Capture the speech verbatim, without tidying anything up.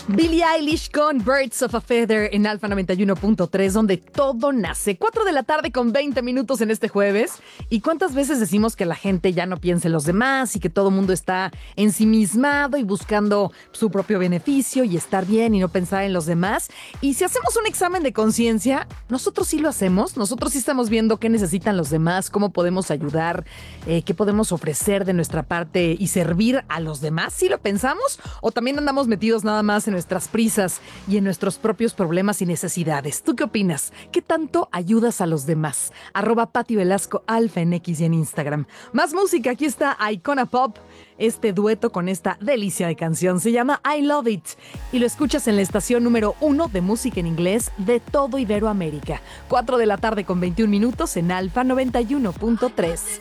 Billie Eilish con Birds of a Feather en Alfa noventa y uno punto tres, donde todo nace. cuatro de la tarde con veinte minutos en este jueves. ¿Y cuántas veces decimos que la gente ya no piensa en los demás y que todo el mundo está ensimismado y buscando su propio beneficio y estar bien y no pensar en los demás? Y si hacemos un examen de conciencia, nosotros sí lo hacemos. Nosotros sí estamos viendo qué necesitan los demás, cómo podemos ayudar, eh, qué podemos ofrecer de nuestra parte y servir a los demás. ¿Sí lo pensamos? ¿O también andamos metidos nada más en nuestras prisas y en nuestros propios problemas y necesidades? ¿Tú qué opinas? ¿Qué tanto ayudas a los demás? Arroba Pati Velasco Alfa en X y en Instagram. Más música, aquí está Icona Pop, este dueto con esta delicia de canción. Se llama I Love It y lo escuchas en la estación número uno de música en inglés de todo Iberoamérica. cuatro de la tarde con veintiún minutos en Alfa noventa y uno punto tres.